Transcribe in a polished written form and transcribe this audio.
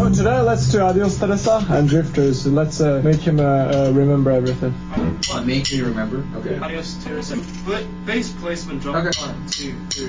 So today let's do Adios Teresa and Drifters. Let's make him remember everything. Make me remember? Okay. Adios Teresa. Bass placement drop. Okay. 1, 2, 3.